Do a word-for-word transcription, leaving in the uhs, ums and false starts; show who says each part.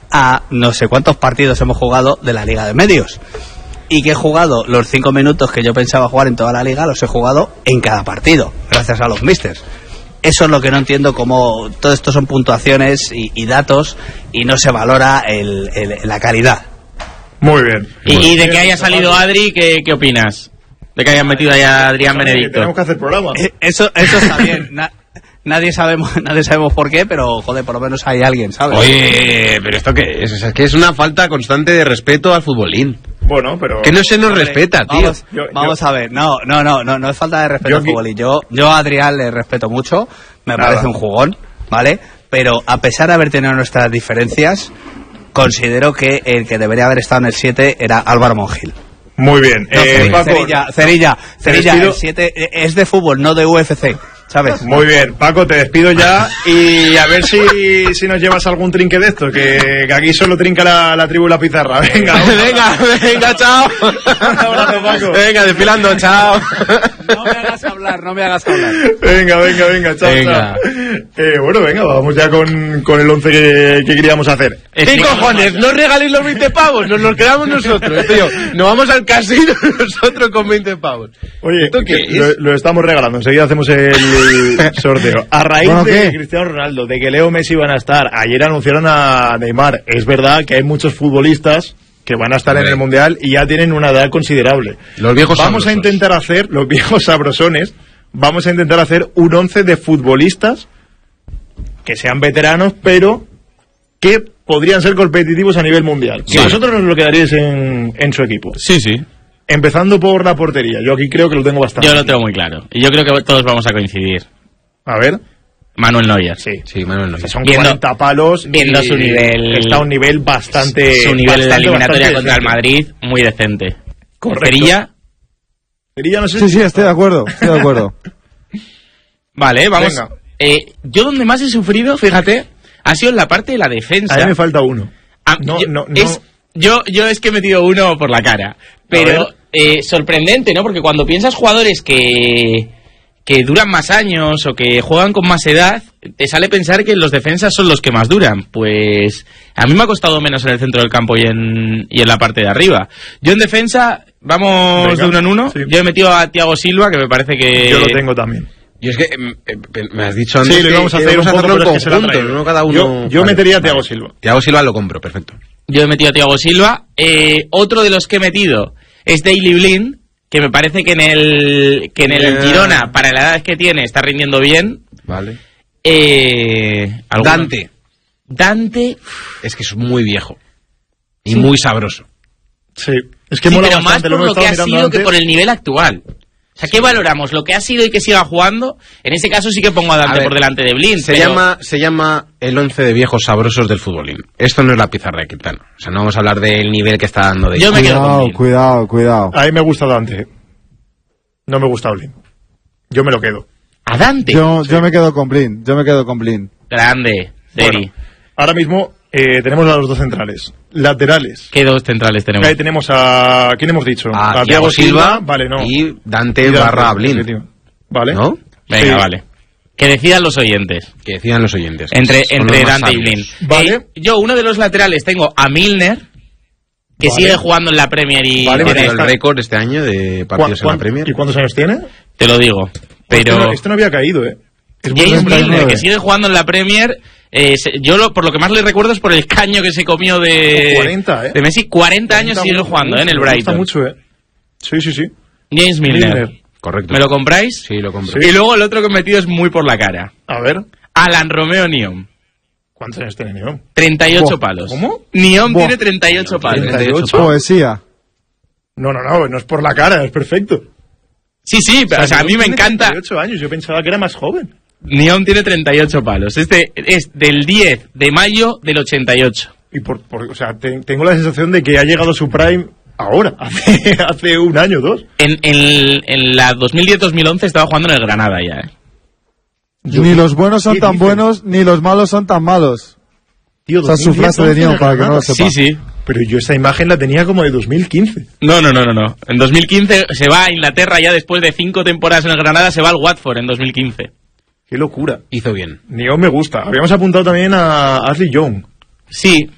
Speaker 1: a no sé cuántos partidos hemos jugado de la Liga de Medios. Y que he jugado los cinco minutos que yo pensaba jugar en toda la liga, los he jugado en cada partido, gracias a los misters. Eso es lo que no entiendo, cómo todo esto son puntuaciones y, y datos y no se valora el, el, la calidad.
Speaker 2: Muy bien.
Speaker 3: Y,
Speaker 2: Muy
Speaker 3: y
Speaker 2: bien.
Speaker 3: de que haya salido Adri, ¿qué, qué opinas? De que hayan metido ahí a Adrián Benedicto.
Speaker 2: Tenemos que hacer programa.
Speaker 1: Eh, Eso, eso está bien. Na, nadie sabemos, nadie sabemos por qué, pero joder, por lo menos hay alguien, ¿sabes?
Speaker 4: Oye, pero esto qué es, es que es una falta constante de respeto al futbolín.
Speaker 2: Bueno, pero...
Speaker 4: Que no se nos
Speaker 1: Hombre,
Speaker 4: respeta, tío.
Speaker 1: Vamos,
Speaker 2: Yo-
Speaker 1: vamos
Speaker 2: yo-
Speaker 1: a ver, no, no, no, no, no es falta de respeto
Speaker 2: Yo
Speaker 1: al
Speaker 2: aquí-
Speaker 1: fútbol. Y yo, yo a Adrián le respeto mucho, me
Speaker 2: Nada.
Speaker 1: parece un jugón, ¿vale? Pero a pesar de haber tenido nuestras diferencias, considero que el que debería haber estado en el siete era Álvaro Monjil.
Speaker 2: Muy bien.
Speaker 1: No,
Speaker 2: Eh,
Speaker 1: Cerilla,
Speaker 2: Paco,
Speaker 1: Cerilla, Cerilla,
Speaker 2: te
Speaker 1: Cerilla,
Speaker 2: despido.
Speaker 1: el siete es de fútbol, no de U F C, ¿sabes?
Speaker 2: Muy bien, Paco, te despido ya y a ver si, si nos llevas algún trinque de esto, que, que aquí solo trinca la, la tribu y la pizarra. Venga,
Speaker 4: venga, venga, chao.
Speaker 2: Un abrazo, Paco.
Speaker 4: Venga, desfilando, chao.
Speaker 1: No me hagas hablar, no me hagas hablar.
Speaker 2: Venga, venga, venga, chao,
Speaker 4: Venga.
Speaker 2: chao. Eh, bueno, venga, vamos ya con, con el once que, que queríamos hacer.
Speaker 4: ¿Qué cojones? No regaléis los veinte pavos, nos los quedamos nosotros, tío. Nos vamos al casino nosotros con veinte pavos.
Speaker 2: Oye,
Speaker 4: ¿Esto qué
Speaker 2: que lo,
Speaker 4: es?
Speaker 2: lo estamos regalando, enseguida hacemos el sorteo. A raíz
Speaker 5: Bueno,
Speaker 2: de
Speaker 5: ¿qué?
Speaker 2: Cristiano Ronaldo, de que Leo Messi van a estar, ayer anunciaron a Neymar. Es verdad que hay muchos futbolistas que van a estar en el Mundial y ya tienen una edad considerable.
Speaker 4: Los viejos
Speaker 2: Vamos a
Speaker 4: sabrosos.
Speaker 2: intentar hacer, los viejos sabrosones, vamos a intentar hacer un once de futbolistas que sean veteranos, pero que podrían ser competitivos a nivel mundial. Que
Speaker 4: Sí.
Speaker 2: vosotros nos lo quedaríais en, en su equipo.
Speaker 3: Sí, sí.
Speaker 2: Empezando por la portería. Yo aquí creo que lo tengo bastante.
Speaker 3: Yo lo tengo muy claro. Y yo creo que todos vamos a coincidir.
Speaker 2: A ver.
Speaker 3: Manuel Neuer.
Speaker 2: Sí.
Speaker 4: Sí, Manuel, no sé.
Speaker 2: Son
Speaker 3: Viendo-
Speaker 2: cuarenta palos.
Speaker 3: viendo
Speaker 2: y
Speaker 3: su nivel-
Speaker 2: Está a un nivel bastante.
Speaker 3: Su nivel en la
Speaker 2: bastante,
Speaker 3: eliminatoria
Speaker 2: bastante
Speaker 3: contra el
Speaker 2: decente.
Speaker 3: Madrid, muy decente.
Speaker 2: Correcto.
Speaker 3: Cerilla.
Speaker 2: Cerilla, no sé
Speaker 5: Sí,
Speaker 2: si-
Speaker 5: sí, estoy de acuerdo, estoy de acuerdo.
Speaker 3: Vale, vamos.
Speaker 2: Venga.
Speaker 3: Eh, yo donde más he sufrido, fíjate, ha sido en la parte de la defensa.
Speaker 2: A mí me falta uno.
Speaker 3: Ah,
Speaker 2: No,
Speaker 3: yo,
Speaker 2: no, no.
Speaker 3: es- yo, yo es que he metido uno por la cara. Pero
Speaker 2: ver.
Speaker 3: eh, sorprendente, ¿no? Porque cuando piensas jugadores que, que duran más años o que juegan con más edad, te sale pensar que los defensas son los que más duran. Pues a mí me ha costado menos en el centro del campo y en, y en la parte de arriba. Yo en defensa, vamos
Speaker 2: Venga,
Speaker 3: de uno en uno.
Speaker 2: sí.
Speaker 3: Yo he metido a Thiago Silva, que me parece que...
Speaker 2: Yo lo tengo también.
Speaker 4: Y es que eh, eh, me has dicho antes
Speaker 2: Sí, lo
Speaker 4: que
Speaker 2: íbamos a
Speaker 4: que
Speaker 2: hacer
Speaker 4: íbamos
Speaker 2: un
Speaker 4: a
Speaker 2: poco,
Speaker 4: hacerlo
Speaker 2: pero
Speaker 4: en
Speaker 2: es que se lo ha
Speaker 4: conjunto,
Speaker 2: traído.
Speaker 4: no cada uno.
Speaker 2: Yo, yo
Speaker 4: Vale,
Speaker 2: metería a
Speaker 4: vale.
Speaker 2: Thiago Silva.
Speaker 4: Thiago Silva lo compro, perfecto.
Speaker 3: Yo he metido a Thiago Silva. Eh, otro de los que he metido es Daley Blind, que me parece que en el que en el
Speaker 4: Yeah.
Speaker 3: Girona, para la edad que tiene, está rindiendo bien.
Speaker 4: Vale.
Speaker 3: Eh, ¿alguno?
Speaker 4: Dante.
Speaker 3: Dante.
Speaker 4: Es que es muy viejo. Y
Speaker 3: Sí.
Speaker 4: muy sabroso.
Speaker 2: Sí. Es que
Speaker 3: Sí,
Speaker 2: mola
Speaker 3: pero más
Speaker 2: bastante,
Speaker 3: por
Speaker 2: hemos
Speaker 3: lo que
Speaker 2: estado
Speaker 3: ha
Speaker 2: mirando
Speaker 3: sido que
Speaker 2: antes.
Speaker 3: por el nivel actual. O sea, ¿qué valoramos? ¿Lo que ha sido y que siga jugando? En ese caso sí que pongo a Dante
Speaker 4: A ver,
Speaker 3: por delante de Blind.
Speaker 4: Se
Speaker 3: pero-
Speaker 4: llama se llama el once de viejos sabrosos del futbolín. Esto no es la pizarra de Quintana. O sea, no vamos a hablar del nivel que está dando de
Speaker 3: Yo me quedo con
Speaker 5: Cuidado,
Speaker 3: Blind.
Speaker 5: cuidado, cuidado.
Speaker 2: A mí me gusta Dante. No me gusta Olin. Yo me lo quedo.
Speaker 3: A Dante.
Speaker 5: Yo, yo me quedo con Blind, yo me quedo con Blind.
Speaker 3: Grande. Deri.
Speaker 2: Bueno, ahora mismo eh, tenemos a los dos centrales. Laterales.
Speaker 3: ¿Qué dos centrales tenemos?
Speaker 2: Ahí tenemos a... ¿Quién hemos dicho?
Speaker 4: A Thiago Silva
Speaker 2: Vale, no.
Speaker 4: y Dante
Speaker 2: Y
Speaker 4: barra
Speaker 2: Dante,
Speaker 4: Blind.
Speaker 2: sí, tío. Vale.
Speaker 4: ¿No?
Speaker 3: Venga,
Speaker 2: Sí.
Speaker 3: vale. Que decidan los oyentes.
Speaker 4: Que decían los oyentes.
Speaker 3: Entre,
Speaker 4: Son
Speaker 3: entre
Speaker 4: los más
Speaker 3: Dante y
Speaker 4: sabios.
Speaker 3: Blind.
Speaker 2: Vale.
Speaker 3: Eh, yo, uno de los laterales, tengo a Milner, que
Speaker 2: Vale.
Speaker 3: sigue jugando en la Premier y
Speaker 2: Vale,
Speaker 3: tiene-
Speaker 4: Batió
Speaker 2: está-
Speaker 4: el récord este año de partidos en
Speaker 2: ¿Cuán-
Speaker 4: la Premier.
Speaker 2: ¿Y cuántos años tiene?
Speaker 3: te lo digo.
Speaker 2: Este
Speaker 3: Pero
Speaker 2: no, este no había caído, ¿eh? Es muy
Speaker 3: James
Speaker 2: buen
Speaker 3: Milner,
Speaker 2: jugador.
Speaker 3: que sigue jugando en la Premier, eh, se- yo lo, por lo que más le recuerdo es por el caño que se comió de,
Speaker 2: cuarenta, ¿eh?
Speaker 3: de Messi. cuarenta años sigue
Speaker 2: mucho,
Speaker 3: jugando eh, en el
Speaker 2: me gusta
Speaker 3: Brighton.
Speaker 2: mucho, ¿eh? Sí, sí, sí.
Speaker 3: James Milner.
Speaker 2: Milner.
Speaker 4: Correcto.
Speaker 3: ¿Me lo compráis?
Speaker 4: Sí, lo compro.
Speaker 3: Y luego el otro que he metido es muy por la cara.
Speaker 2: A ver.
Speaker 3: Alan Romeo Neom.
Speaker 2: ¿Cuántos años tiene Neón?
Speaker 3: treinta y ocho
Speaker 5: Buah,
Speaker 3: palos.
Speaker 2: ¿cómo?
Speaker 3: Neom
Speaker 5: Buah.
Speaker 3: tiene treinta y ocho palos.
Speaker 2: treinta y ocho.
Speaker 5: Poesía.
Speaker 2: No, no, no, no es por la cara, es perfecto.
Speaker 3: Sí, sí, pero o sea, a mí me
Speaker 2: Neón tiene
Speaker 3: encanta.
Speaker 2: treinta y ocho años, yo pensaba que era más joven.
Speaker 3: Neom tiene treinta y ocho palos. Este es del diez de mayo del ochenta y ocho.
Speaker 2: Y por, por o sea, te- tengo la sensación de que ha llegado su prime ahora, hace, hace un año, dos.
Speaker 3: En, en, en la dos mil diez dos mil once estaba jugando en el Granada ya, ¿eh?
Speaker 2: Yo-
Speaker 5: Ni los buenos son
Speaker 2: ¿Qué
Speaker 5: tan
Speaker 2: dices?
Speaker 5: buenos, ni los malos son tan malos.
Speaker 2: Tío,
Speaker 5: Esa es su frase de Neon, para que no lo sepa.
Speaker 3: Sí, sí.
Speaker 2: Pero yo esa imagen la tenía como de dos mil quince.
Speaker 3: No, no, no, no, no. En dos mil quince se va a Inglaterra ya después de cinco temporadas en el Granada, se va al Watford en dos mil quince.
Speaker 2: Qué locura.
Speaker 4: Hizo bien.
Speaker 2: Neon me gusta. Habíamos apuntado también a Ashley Young.
Speaker 3: Sí,